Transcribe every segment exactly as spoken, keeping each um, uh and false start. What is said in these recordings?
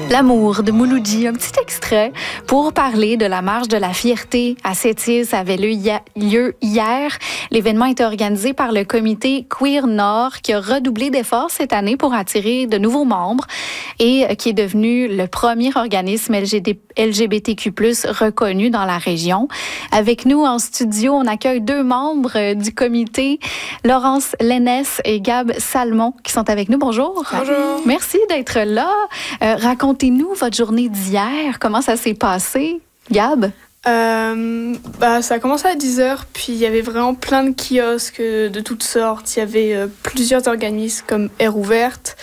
L'amour de Mouloudji, un petit extrait pour parler de la marche de la fierté à Sept-Îles. Ça avait lieu hier. L'événement était organisé par le comité Queer Nord qui a redoublé d'efforts cette année pour attirer de nouveaux membres et qui est devenu le premier organisme L G B T Q plus, reconnu dans la région. Avec nous en studio, on accueille deux membres du comité, Laurence Lénès et Gab Salmon, qui sont avec nous. Bonjour. Bonjour. Merci d'être là. Euh, racontez-nous votre journée d'hier. Comment ça s'est passé, Gab? Euh, bah, ça a commencé à dix heures, puis il y avait vraiment plein de kiosques de toutes sortes. Il y avait euh, plusieurs organismes comme Air Ouverte,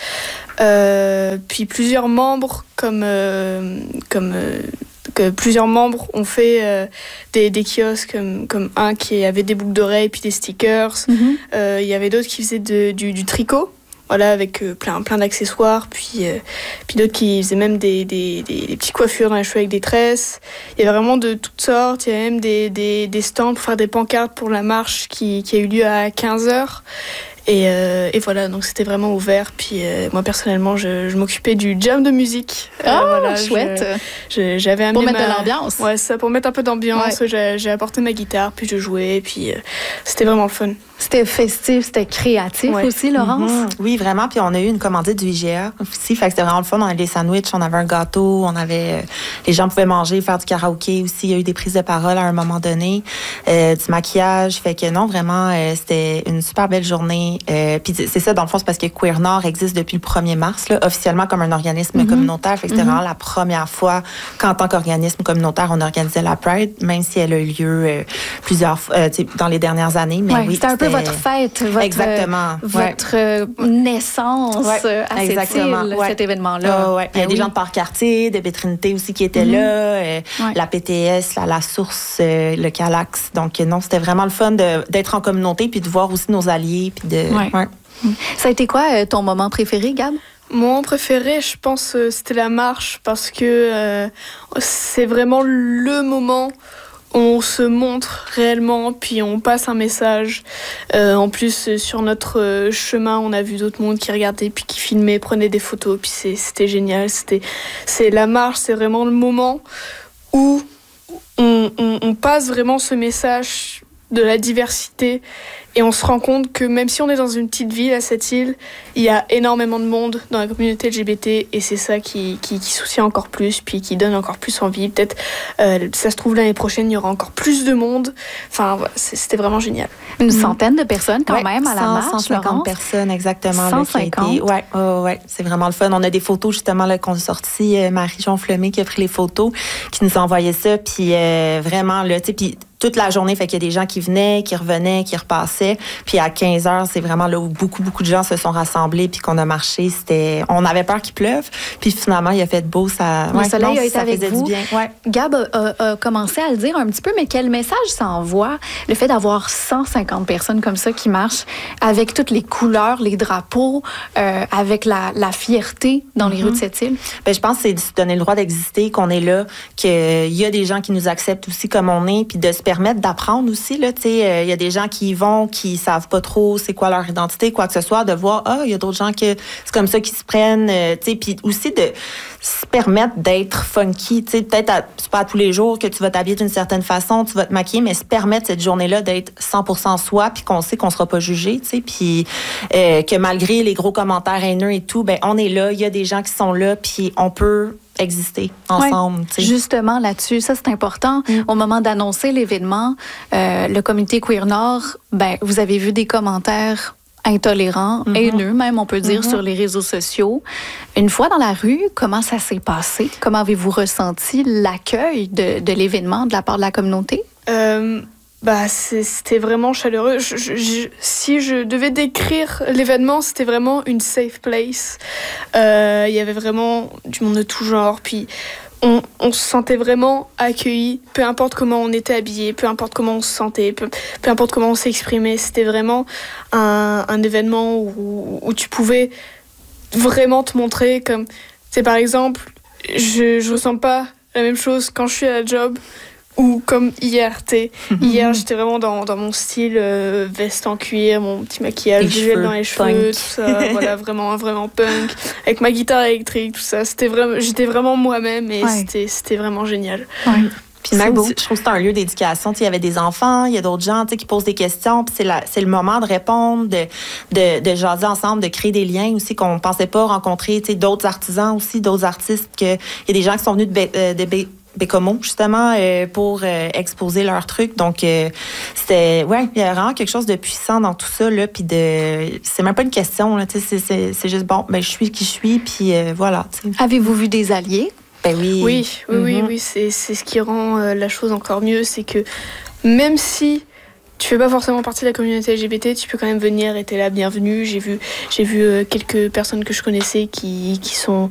euh, puis plusieurs membres comme... Euh, comme euh, que plusieurs membres ont fait euh, des, des kiosques comme, comme un qui avait des boucles d'oreilles puis des stickers. Mm-hmm. Euh, il y avait d'autres qui faisaient de, du, du tricot. Voilà, avec euh, plein, plein d'accessoires, puis, euh, puis d'autres qui faisaient même des, des, des, des petites coiffures dans les cheveux avec des tresses. Il y avait vraiment de toutes sortes. Il y avait même des, des, des stands pour faire des pancartes pour la marche qui, qui a eu lieu à quinze heures. Et, euh, et voilà, donc c'était vraiment ouvert. Puis euh, moi, personnellement, je, je m'occupais du jam de musique. Oh, euh, voilà, chouette! Je, je, j'avais amené pour mettre ma... de l'ambiance. Ouais, ça, pour mettre un peu d'ambiance. Ouais. J'ai, j'ai apporté ma guitare, puis je jouais, puis euh, c'était vraiment le fun. C'était festif, c'était créatif ouais. aussi, Laurence? Mm-hmm. Oui, vraiment. Puis on a eu une commandite du I G A aussi. Fait que c'était vraiment le fun. On avait des sandwichs, on avait un gâteau, on avait... Euh, les gens pouvaient manger, faire du karaoké aussi. Il y a eu des prises de parole à un moment donné, euh, du maquillage. Fait que non, vraiment, euh, c'était une super belle journée. Euh, puis c'est ça, dans le fond, c'est parce que Queer Nord existe depuis le premier mars, là, officiellement comme un organisme mm-hmm. communautaire. Fait que c'était mm-hmm. vraiment la première fois qu'en tant qu'organisme communautaire, on organisait la Pride, même si elle a eu lieu euh, plusieurs fois, euh, dans les dernières années. Mais ouais, oui, c'était un peu votre fête, votre, exactement. votre ouais. naissance ouais. à Sept-Îles, ouais. cet événement-là. Oh, ouais. Il y a ben des oui. gens de Port-Cartier, de Bétrinité aussi qui étaient mm-hmm. là, euh, ouais. la P T S, la, la Source, euh, le Calax. Donc non, c'était vraiment le fun de, d'être en communauté puis de voir aussi nos alliés. Puis de, ouais. Ouais. Ça a été quoi ton moment préféré, Gab? Mon moment préféré, je pense, c'était la marche parce que euh, c'est vraiment le moment où on se montre réellement, puis on passe un message. Euh, en plus, sur notre chemin, on a vu d'autres mondes qui regardaient, puis qui filmaient, prenaient des photos, puis c'est, c'était génial. C'était, c'est la marche, c'est vraiment le moment où on, on, on passe vraiment ce message de la diversité. Et on se rend compte que même si on est dans une petite ville à Sept-Îles, il y a énormément de monde dans la communauté L G B T et c'est ça qui, qui, qui soucie encore plus, puis qui donne encore plus envie. Peut-être, euh, ça se trouve, l'année prochaine, il y aura encore plus de monde. Enfin, c'était vraiment génial. Une centaine de personnes quand ouais, même à la marche, cent cinquante Laurence. Personnes, exactement. cent cinquante? Oui, ouais, oh, ouais, c'est vraiment le fun. On a des photos, justement, là, qu'on a sorties. Euh, Marie-Jean Fleumet qui a pris les photos, qui nous a envoyé ça. Puis euh, vraiment, là, tu sais, puis toute la journée, fait qu'il y a des gens qui venaient, qui revenaient, qui repassaient. Puis à quinze heures, c'est vraiment là où beaucoup, beaucoup de gens se sont rassemblés puis qu'on a marché. C'était... On avait peur qu'il pleuve. Puis finalement, il a fait beau. Ça... Le ouais, soleil non, a été ça avec faisait vous. Du bien. Ouais. Gab a, a, a commencé à le dire un petit peu, mais quel message ça envoie? Le fait d'avoir cent cinquante personnes comme ça qui marchent avec toutes les couleurs, les drapeaux, euh, avec la, la fierté dans mm-hmm. les rues de Sept-Îles? Bien, je pense que c'est de se donner le droit d'exister, qu'on est là, qu'il y a des gens qui nous acceptent aussi comme on est, puis de se permettre d'apprendre aussi, là, tu sais, il euh, y a des gens qui y vont, qui savent pas trop c'est quoi leur identité, quoi que ce soit, de voir, ah, il y a d'autres gens que c'est comme ça qui se prennent, euh, tu sais, puis aussi de se permettre d'être funky, tu sais, peut-être, à, c'est pas à tous les jours que tu vas t'habiller d'une certaine façon, tu vas te maquiller, mais se permettre cette journée-là d'être cent pour cent soi, puis qu'on sait qu'on sera pas jugé, tu sais, puis euh, que malgré les gros commentaires haineux et tout, ben on est là, il y a des gens qui sont là, puis on peut exister ensemble. Ouais, justement, là-dessus, ça, c'est important. Mm. Au moment d'annoncer l'événement, euh, le comité Queer Nord, ben, vous avez vu des commentaires intolérants, mm-hmm. haineux même, on peut dire, mm-hmm. sur les réseaux sociaux. Une fois dans la rue, comment ça s'est passé? Comment avez-vous ressenti l'accueil de, de l'événement de la part de la communauté? Euh... Bah, c'était vraiment chaleureux. Je, je, je, si je devais décrire l'événement, c'était vraiment une safe place. Euh, il y avait vraiment du monde de tout genre. Puis on, on se sentait vraiment accueillis, peu importe comment on était habillé, peu importe comment on se sentait, peu, peu importe comment on s'exprimait. C'était vraiment un, un événement où, où tu pouvais vraiment te montrer comme... C'est par exemple, je ne ressens pas la même chose quand je suis à la job Ou comme hier, tu hier j'étais vraiment dans, dans mon style euh, veste en cuir, mon petit maquillage, du gel dans les cheveux, punk. tout ça, voilà, vraiment, vraiment punk, avec ma guitare électrique, tout ça. C'était vraiment, j'étais vraiment moi-même et Ouais. c'était, c'était vraiment génial. Ouais. Puis même, C'est beau. je trouve que c'est un lieu d'éducation. Tu sais, il y avait des enfants, il y a d'autres gens tu sais, qui posent des questions. Puis c'est, la, c'est le moment de répondre, de, de, de jaser ensemble, de créer des liens aussi qu'on ne pensait pas rencontrer. Tu sais, d'autres artisans aussi, d'autres artistes. Que, il y a des gens qui sont venus de, Bé- euh, de Bé- Bécomo, justement, euh, pour euh, exposer leurs trucs. Donc, euh, c'était, ouais, il y a vraiment quelque chose de puissant dans tout ça. Là, puis de, c'est même pas une question. Là, tu sais, c'est, c'est, c'est juste, bon, ben, je suis qui je suis. Puis euh, voilà. Tu sais. Avez-vous vu des alliés? Ben oui. Oui, oui, oui, Mhm. oui, c'est, c'est ce qui rend euh, la chose encore mieux, c'est que même si tu fais pas forcément partie de la communauté L G B T, tu peux quand même venir et t'es la bienvenue. J'ai vu, j'ai vu euh, quelques personnes que je connaissais qui, qui sont